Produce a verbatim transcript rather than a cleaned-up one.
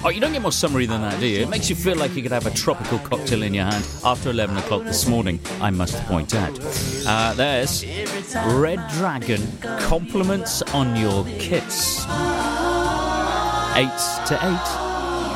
Oh, you don't get more summery than that, do you? It makes you feel like you could have a tropical cocktail in your hand after eleven o'clock this morning, I must point out. Uh, there's Red Dragon, Compliments on Your Kiss. Eight to eight.